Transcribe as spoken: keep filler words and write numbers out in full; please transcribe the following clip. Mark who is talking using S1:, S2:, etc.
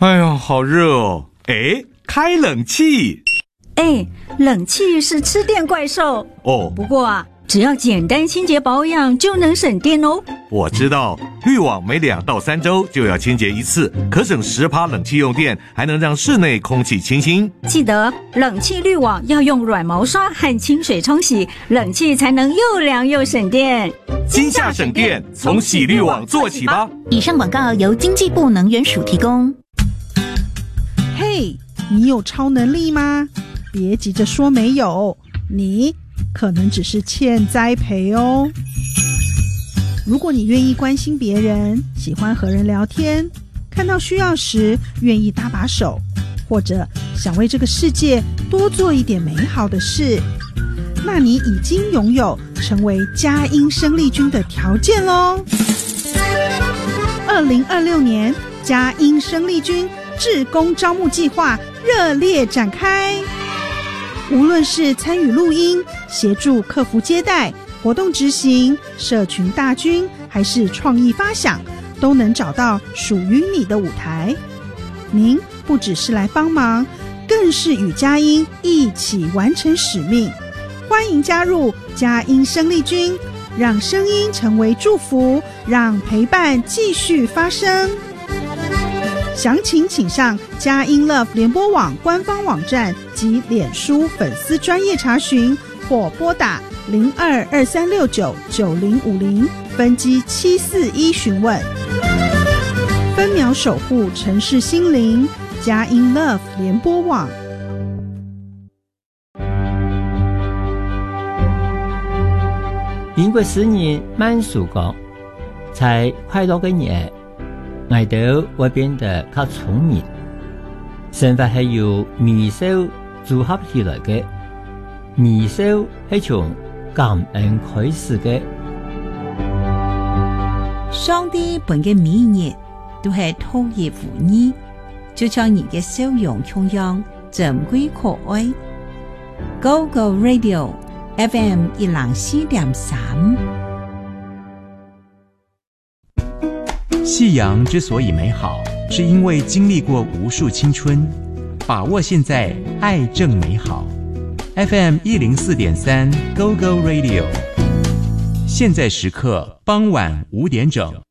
S1: 哎呀，好热哦！哎，开冷气。
S2: 哎，冷气是吃电怪兽
S1: 哦。
S2: 不过啊，只要简单清洁保养就能省电哦。
S1: 我知道，滤网每两到三周就要清洁一次，可省 百分之十 冷气用电，还能让室内空气清新。
S2: 记得冷气滤网要用软毛刷和清水冲洗，冷气才能又凉又省电。
S1: 今夏省电，从洗滤网做起吧。
S3: 以上广告由经济部能源署提供。
S4: 嘿，你有超能力吗？别急着说没有，你可能只是欠栽培哦。如果你愿意关心别人，喜欢和人聊天，看到需要时愿意搭把手，或者想为这个世界多做一点美好的事，那你已经拥有成为佳音生力军的条件咯。二零二六年佳音生力军志工招募计划热烈展开，无论是参与录音、协助客服接待、活动执行、社群大军，还是创意发想，都能找到属于你的舞台。您不只是来帮忙，更是与佳音一起完成使命。欢迎加入佳音生力军，让声音成为祝福，让陪伴继续发生。详情请上佳音 Love 联播网官方网站及脸书粉丝专页查询，或拨打零二二三六九九零五零分机七四一询问。分秒守护城市心灵，佳音 Love 联播网。
S5: 英國詩人曼殊講，在快樂嘅日，我哋會變得較聰明。生活係由微笑組合起來嘅，微笑係從感恩開始嘅。
S6: 上帝本嘅每日都係陶冶婦女，就像人嘅笑容同樣珍貴可愛。Go Go Radio F M 一零四點三。
S7: 夕阳之所以美好，是因为经历过无数青春。把握现在，爱正美好。F M 一零四点三 Go Go Radio， 现在时刻傍晚五点整。